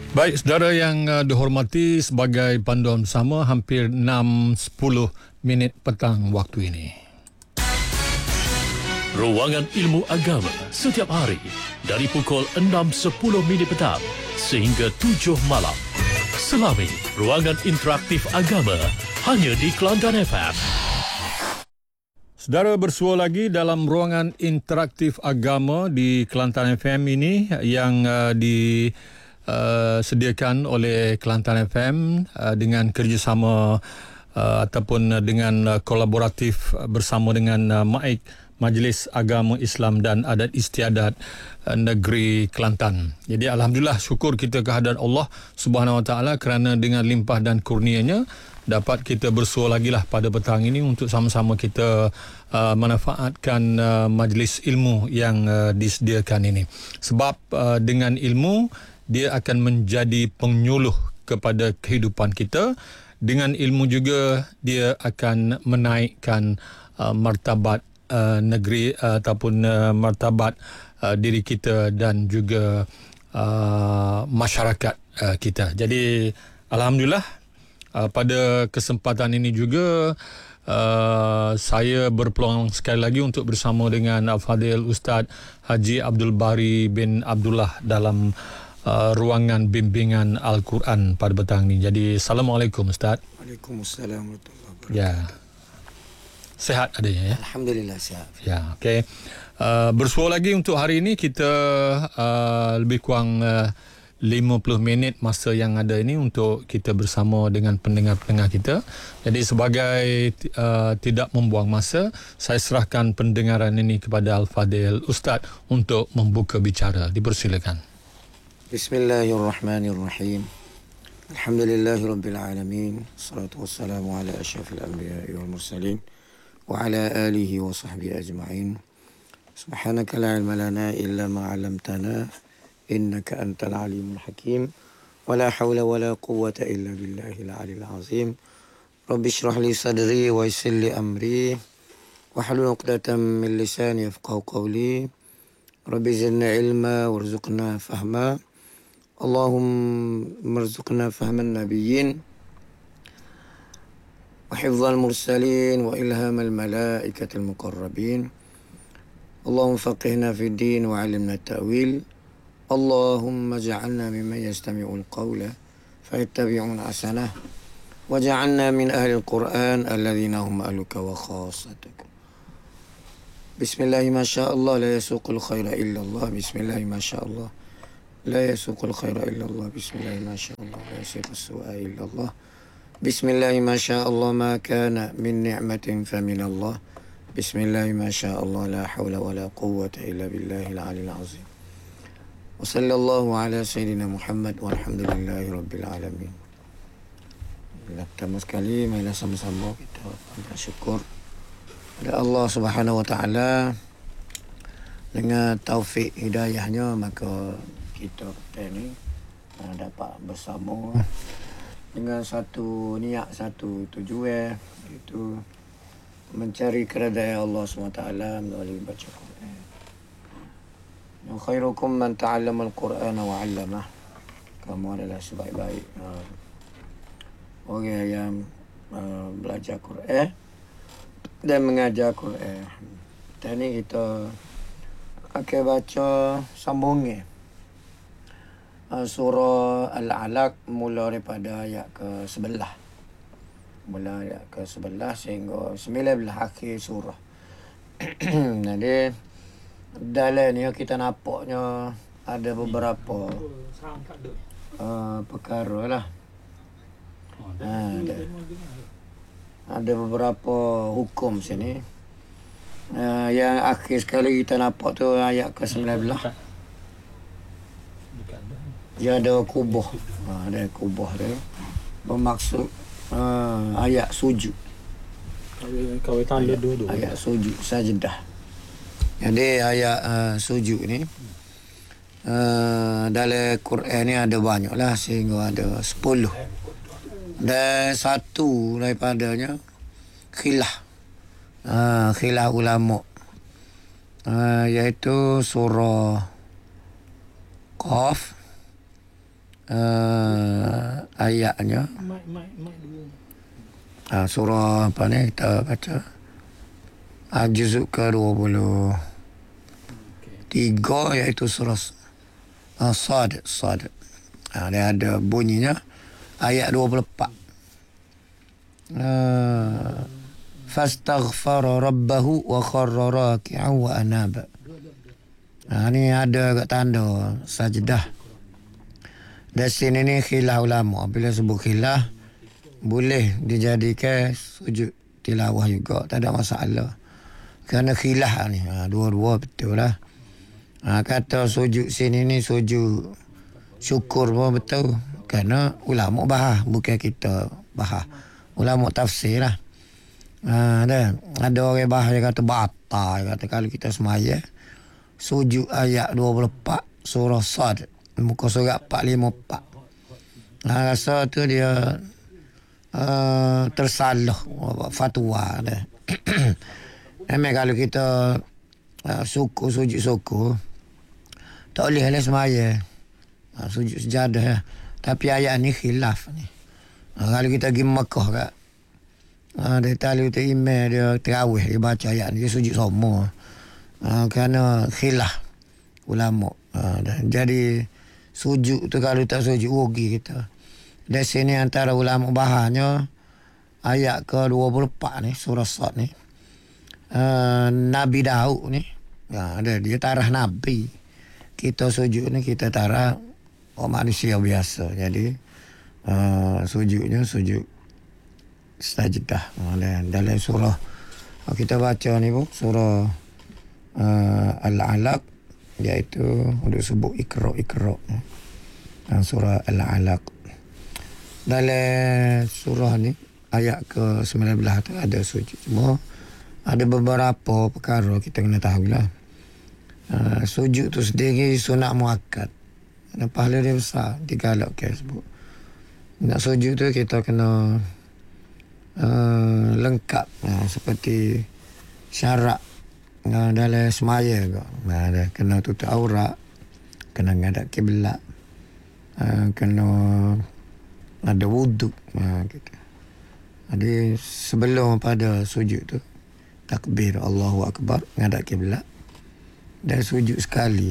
Baik, saudara yang dihormati, sebagai panduan bersama, hampir 6.10 minit petang waktu ini. Ruangan Ilmu Agama setiap hari dari pukul 6.10 minit petang sehingga 7 malam. Selami Ruangan Interaktif Agama hanya di Kelantan FM. Saudara, bersua lagi dalam Ruangan Interaktif Agama di Kelantan FM ini yang disediakan oleh Kelantan FM dengan kerjasama ataupun dengan kolaboratif bersama dengan MAIK, Majlis Agama Islam dan Adat Istiadat Negeri Kelantan. Jadi alhamdulillah, syukur kita kehadirat Allah Subhanahu Wa Taala kerana dengan limpah dan kurnianya dapat kita bersua lagi lah pada petang ini untuk sama-sama kita manfaatkan majlis ilmu yang disediakan ini. Sebab dengan ilmu dia akan menjadi penyuluh kepada kehidupan kita. Dengan ilmu juga dia akan menaikkan martabat negeri ataupun martabat diri kita dan juga masyarakat kita. Jadi alhamdulillah, pada kesempatan ini juga saya berpeluang sekali lagi untuk bersama dengan Al-Fadhil Ustaz Haji Abdul Bari bin Abdullah dalam ruangan bimbingan Al-Quran pada petang ini. Jadi Assalamualaikum Ustaz. Waalaikumsalam warahmatullahi wabarakatuh. Ya. Sehat adanya ya? Alhamdulillah sihat. Ya, okey. Bersua lagi untuk hari ini kita lebih kurang 50 minit masa yang ada ini untuk kita bersama dengan pendengar-pendengar kita. Jadi sebagai tidak membuang masa, saya serahkan pendengaran ini kepada Al-Fadhil Ustaz untuk membuka bicara. Dipersilakan. Bismillahirrahmanirrahim. Alhamdulillahirabbil alamin. Wassalatu wassalamu ala asyrafil anbiya'i wal mursalin wa ala alihi wa sahbihi ajma'in. Subhanaka la ilma lana illa ma 'allamtana innaka antal alimul hakim. Wa la hawla wa la quwwata illa billahil 'aliyyil 'azim. Rabbi shrah li sadri wa yassir li amri wa hlul 'uqdatam min lisani yafqahu qawli. Rabbi zidna ilma warzuqna fahma. Allahumma arzuqna fahman nabiyyin wa hifdzal mursalin wa ilhamal malaikatil muqarrabin. Allahumma faqihna fid din wa 'allimna ta'wil. Allahumma ja'alna mimman yastami'ul qawla fayattabi'una ahsanah wa ja'alna min ahlil Qur'an alladhina hum ahluka wa khassatuka. Bismillahi masyaallah la yasuqul khaira illa Allah. Bismillahi masyaallah la yasuqul khaira illa Allah. Bismillahi masyaallah la yasuqus su'a illa Allah. Bismillahi masyaallah ma kana min ni'matin famin Allah. Bismillahi masyaallah la hawla wa la quwwata illa billahil 'aliyyil 'azim. Wa sallallahu ala sayyidina Muhammad walhamdulillahi rabbil alamin. Pertama sekali, marilah sama-sama kita bersyukur kepada Allah Subhanahu Wa Taala. Dengan taufik hidayahnya, maka kita ni dapat bersama dengan satu niat, satu tujuan, iaitu mencari keredaan Allah SWT melalui baca Quran. Yang khairukum man ta'allama al-Quran wa 'allamah. Kamu adalah sebaik-baik orang yang belajar Quran dan mengajar Quran. Dan ni kita akan baca sambungnya surah Al-Alaq, mula daripada ayat ke-11. Mula ayat ke-11 sehingga 19 akhir surah. Jadi dalam ni kita nampaknya ada beberapa perkara lah. Ada beberapa hukum sini. Yang akhir sekali kita nampak tu ayat ke-19. Dia ada kubah. Ada kubah dia. Bermaksud ayat sujud. Ayat sujud sajdah. Jadi ayat sujud ni dalam Quran ni ada banyak lah, sehingga ada 10. Dan satu daripadanya khilaf ulama, iaitu surah Qaf ayatnya. Surah apa ni kita baca? Juzuk ke-23 iaitu surah Sad. Dia ada bunyinya ayat 24. Fastaghfara rabbahu wa kharra raki'an wa anaba. Ni ada kat tanda sajdah. Dari sini ni khilaf ulama. Bila sebut khilaf, boleh dijadikan sujud tilawah juga, tak ada masalah. Kerana khilaf ni, dua-dua betul lah. Kata sujud sini ni sujud syukur pun betul. Kerana ulama bahas, bukan kita bahas. Ulama tafsir lah. Ada orang bahas yang kata batal. Kata kalau kita semaya sujud ayat 24 surah Sad, muka surat 454. Rasa tu dia tersalah fatwa dia. Memang kalau kita sujud syukur tak boleh lah semaya sujud sejadah ya. Tapi ayat ni khilaf ni. Kalau kita pergi Mekah kat dia tahu kita email dia terawih, dia baca ayat ni, dia sujud semua. Kerana khilaf ulama. Jadi sujud tu kalau tak sujud rugi kita. Dari sini antara ulama bahasnya ayat ke-24 ni surah Sad ni. Nabi Daud ni, dia tarah Nabi. Kita sujud ni kita tarah manusia biasa. Jadi sujudnya sujud sajdah. Dalam surah kita baca ni pun surah Al-Alaq, iaitu untuk sebut Iqra. Surah Al-Alaq. Dalam surah ni ayat ke-19 tu ada sujud. Cuma ada beberapa perkara kita kena tahulah. Sujud tu sendiri sunat muakkad. Pahala dia besar, digalakkan sebut. Nak sujud tu kita kena lengkap, seperti syarat dalam semaya ke. Kena tutup aurat, kena ngadap kiblat, kena ada wuduk gitu. Jadi sebelum pada sujud tu takbir Allahu Akbar, ngadap kiblat, dan sujud sekali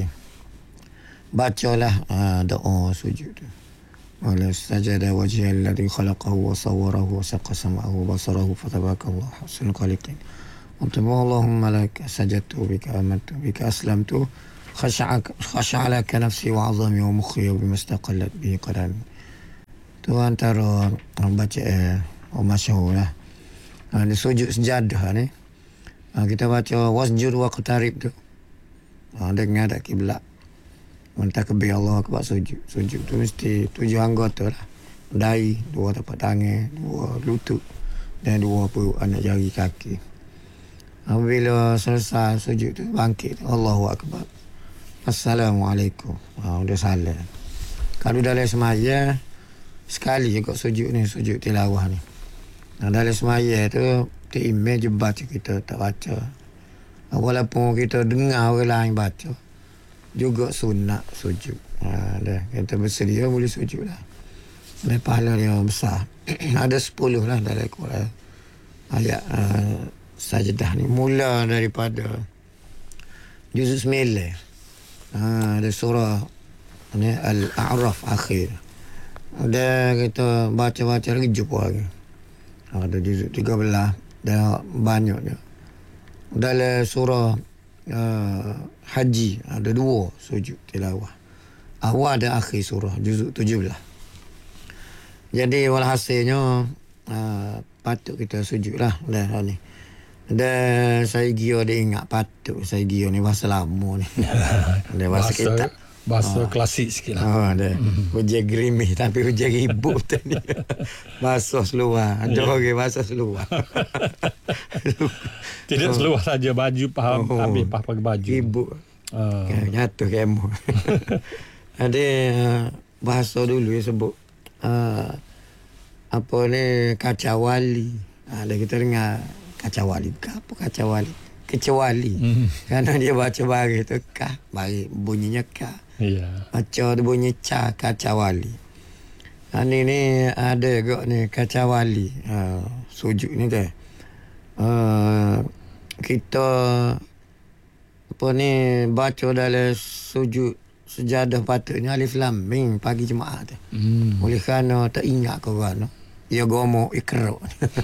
bacalah doa sujud tu. Wala sajada wajhal ladzi khalaqahu wa sawwarahu wa saqqa sam'ahu wa basarahu fatabarakallahu ahsanul khaliqin. Allahumma laka sajadtu bika amantu bika aslamtu khasha'a laka nafsi wa 'azami wa mukhi wa bimastaqallat bihi qadami. Tu antara baca masyhur lah. Di sujud sejadah ni kita baca wasjud wa qatarib tu. Dengan ada kiblat. Mentakbir Allah akbar sujud. Sujud tu mesti 7 anggota lah. Dahi, 2 tapak tangan, 2 lutut dan 2 perut anak jari kaki. Apabila selesai sujud tu bangkit Allahu akbar. Assalamualaikum. Udah salam. Kalau dalam semaya sekali juga sujud ni, sujud tilawah ni. Dalam semaya tu imej je baca, kita tak baca. Walaupun kita dengar orang lain baca, juga sunat sujud. Kita bersedia boleh sujud lah. Dan pahala dia besar. Ada 10 lah dalam Quran ayat sajdah ni. Mula daripada juzuk 9. Ada surah ni Al-A'raf akhir. Ada kita baca-baca lagi jumpa lagi. Ada juzuk 13 dan banyaknya. Dalam surah Haji ada 2 sujud tilawah. Awal dan akhir surah juzuk 17. Jadi walhasilnya patut kita sujud lah ni. Dan saya dia ingat patut saya dia ni bahasa lama ni. Dia bahasa kita. Bahasa klasik sikit lah. Hujan gerimis tapi hujan ribut tadi. Bahasa seluar. Ada orang bahasa seluar. Tidak seluar saja baju faham, habis pakai baju. Ribut. Jatuh kemo. Ada bahasa dulu yang sebut apa ni kacawali. Ada kita dengar kacawali. Apa kacawali? Kecuali. Kerana dia baca baris tu kah, baris bunyinya kah. Ya. Baca tu bunyi ca, kacawali. Ni ada juga ni kacawali. Sujud ni tu. Kita apa ni baca dalam sujud sejadah patutnya alif lam mim pagi Jumaat tu. Oleh kerana tak ingat kau kan. Ya gomo Iqra.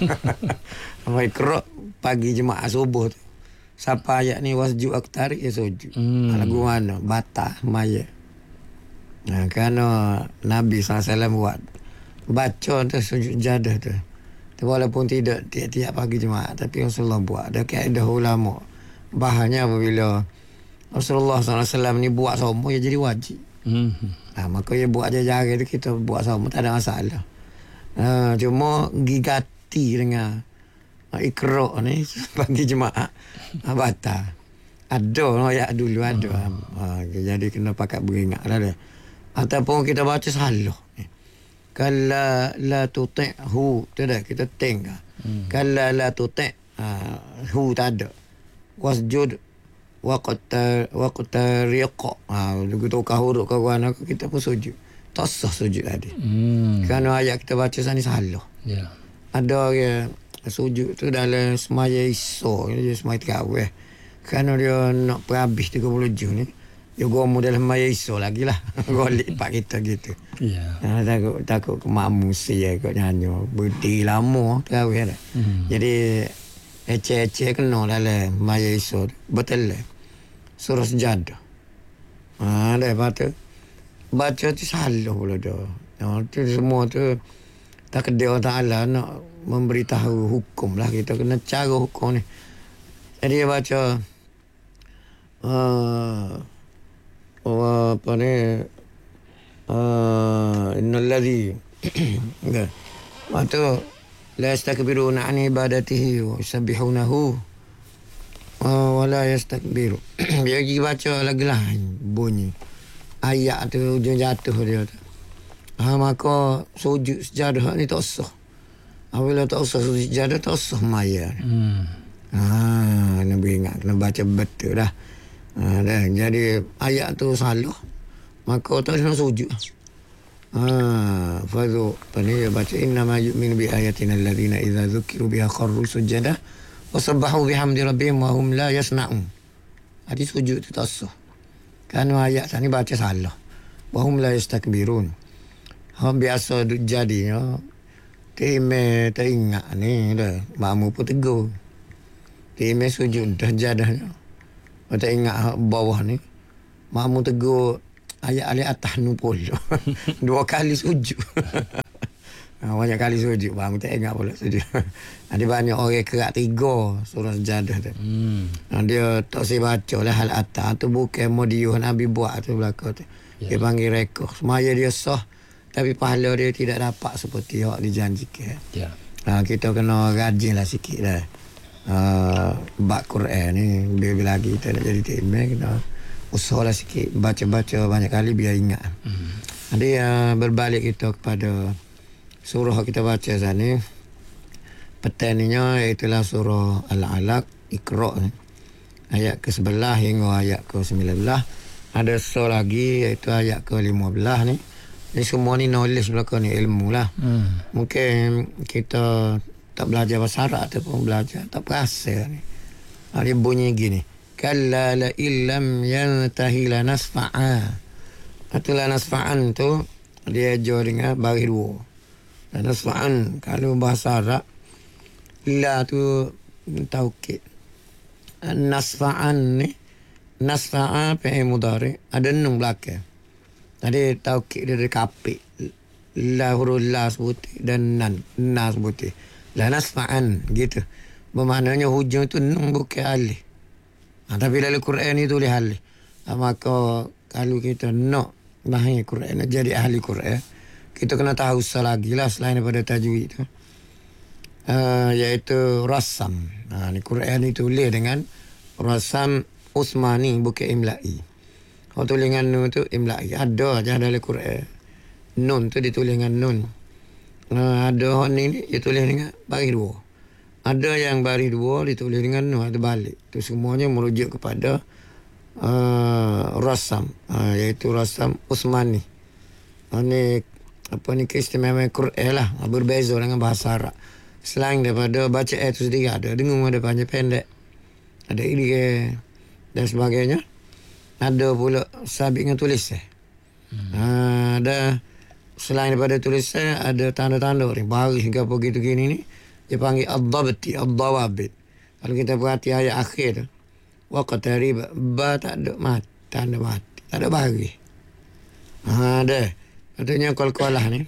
Iqra pagi Jumaat subuh tu. Siapa ayat ni wasjud aku tarik ya sujud. Lagu mana? Bata maya. Kerana Nabi SAW buat baca tu sujud jadah tu. Walaupun tidak tiap-tiap pagi Jumaat, tapi Rasulullah buat. Ada kaedah ulama. Bahannya apabila Rasulullah SAW ni buat semua, ya jadi wajib. Maka dia buat je jari tu, kita buat semua, tak ada masalah. Cuma gigati dengan Iqra ni pagi Jumaat batal. Ada ayat dulu ada. Jadi kena pakat beringat lah dia. Ataupun kita baca salah. Kalla la tuti'hu, tu dah kita tengok. Kalla la tuti' hu tak ada. Wasjud waqtariqa. Lagu tukar huruf kawan aku kita pun sujud. Tak sah sujud tadi. Kerana ayat kita baca sana salah. Ya. Ada sujud tu dalam semaya iso, dia semaya terawih. Kerana dia nak perhabis 30 Jun ni. Dia gomu dalam semaya iso lagi lah. Golik pak kita gitu. Ya. Takut ke makmusi ya kot nyanyi. Berdiri lama terawih dah. Jadi ece-ece kena dalam semaya iso. Betul lah. Surah sejadah. Lepas tu baca tu salah pula dah. Tu semua tu tak kena Allah Ta'ala nak memberitahu hukum lah. Kita kena cara hukum ni. Jadi dia baca apa ni innal ladzi waktu la yastakbiruna an ibadatihi wa yusabbihunahu wa la yastakbiru. Dia pergi baca lagi lah bunyi ayat tu ujung jatuh dia tu. Maka sujud sejadah ni tak sah. Apabila tak sah sujud sejadah tak sah maya. Kena beringat, kena baca betul dah. Jadi ayat tu salah, maka tak kena sujud. Fadhu pani dia baca innama yu'minu bi ayatina alladhina idza dzukiru biha kharru sujada wa sabbahu bihamdi rabbihim wa hum la yasna'un. Hadis sujud tu tak sah. Kerana ayat ni baca salah. Wa hum la yastakbirun. Biasa jadi Time teringat ni dah. Makmu pun tegur. Time sujud dah jadahnya. Tak ingat bawah ni. Makmu tegur ayat atas ni pula. 2 kali sujud. Banyak kali sujud. Makmu tak ingat pula sujud. Ada banyak orang kerak 3 surah sejadah tu. Dia tak saya baca lah hal atas tu bukan modiyuh Nabi buat tu belakang tu. Dia panggil rekor. Semaya dia sah. Tapi pahala dia tidak dapat seperti yang dijanjikan. Ya. Kita kena rajin lah sikit lah. Bab Quran ni bila lagi kita nak jadi timah kena usahalah sikit baca-baca banyak kali biar ingat. Jadi berbalik kita kepada surah kita baca sana. Petaninya iaitulah surah Al-Alaq Iqra ni. Ayat ke-11 hingga ayat ke-19. Ada surah lagi iaitu ayat ke-15 ni. Ni semua ni knowledge belakang ni ilmu lah. Mungkin kita tak belajar bahasa Arab ataupun belajar tak perasa ni. Dia bunyi gini. Kalla la illam yantahi la nasfa'a. Itulah nasfa'an tu dia ajar dengan baris 2. Dan nasfa'an kalau bahasa Arab la tu taukid. Nasfa'an ni nasfa'a fi'il mudhari ada nun belakang. Tadi taukid dia ada kapit. La huruf la sebutir dan na sebutir. La nasfa'an gitu. Bermaknanya hujung tu nun bukan alif. Tapi dalam Quran ni tulis alif. Maka kalau kita nak memahami Quran, nak jadi ahli Quran, kita kena tahu selagi lah selain daripada tajwid tu. Iaitu rasam. Ni Quran ni tulis dengan rasam Usmani bukan imla'i. Kalau tulis dengan nun tu imla'i. Ada je dalam Quran. Nun tu ditulis dengan nun. Ada ni dia tulis dengan baris 2. Ada yang baris 2 ditulis dengan nun, ada balik. Itu semuanya merujuk kepada rasam, iaitu rasam Usmani. Ini keistimewaan Quran lah. Berbeza dengan bahasa Arab. Selain daripada baca itu sendiri ada dengung, ada panjang pendek, ada idgham dan sebagainya. Ada pula sabit dengan tulis. Ada selain daripada tulisan ada tanda-tanda ni baris ke apa gitu gini ni dia panggil ad-dabti, ad-dawabit. Kalau kita perhati ayat akhir tu waqtarib, ba tak ada mati, tanda mati, tak ada baris. Ada katanya kol-kolah ni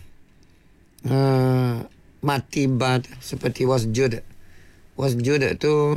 mati ba seperti wasjud tu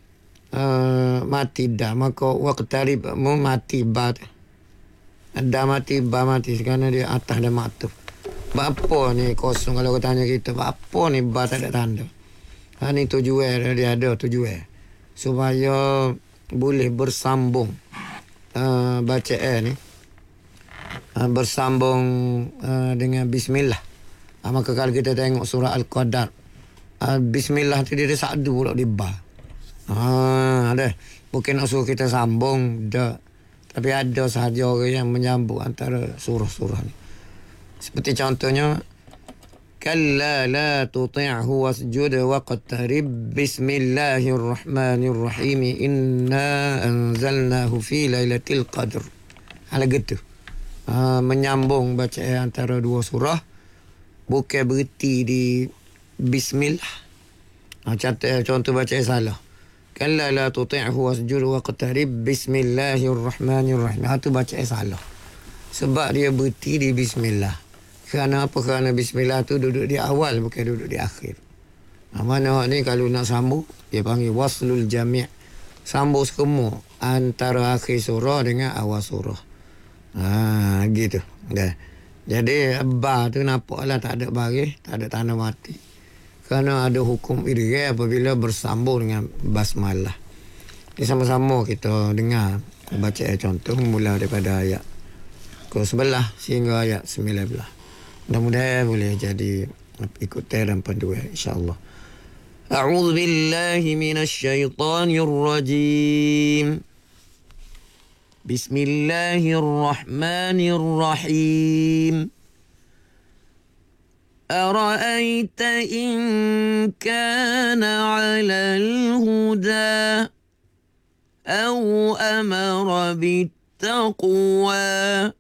mati dah, maka waqtarib mu mati ba ada mati ba mati kerana dia atas dan maktub. Apa ni kosong kalau kau tanya kita, apa ni ba tak ada tanda. Ni tujuan dia ada tujuan supaya boleh bersambung bacaan ni bersambung dengan bismillah. Maka kalau kita tengok surah Al-Qadar, bismillah tu dia ada sadu pula di ba. Ada. Bukan nak suruh kita sambung dah. Tapi ada sahaja orang yang menyambung antara surah-surah ni. Seperti contohnya kalla la tuti'hu wasjud waqtarib bismillahirrahmanirrahim inna anzalnahu fi lailatul qadr. Hal gitu. Menyambung bacaan antara dua surah bukan berhenti di bismillah. Contoh bacaan salah. Kalla la tuti'hu wasjud waqtarib bismillahirrahmanirrahim. Itu bacaan salah. Sebab dia berhenti di bismillah. Kerana apa? Kerana bismillah tu duduk di awal, bukan duduk di akhir. Mana ni kalau nak sambung, dia panggil waslul jami'. Sambung semua antara akhir surah dengan awal surah. Gitu. Jadi ba tu nampaklah tak ada baris, tak ada tanda mati. Kerana ada hukum idgham apabila bersambung dengan basmalah. Jadi sama-sama kita dengar baca contoh mula daripada ayat ke-11 sehingga ayat 19. Mudah-mudahan boleh jadi ikutan dan panduan insya-Allah. A'udzu billahi minasy syaithanir rajim. Bismillahirrahmanirrahim. أرأيت إن كان على الهدى أو أمر بالتقوى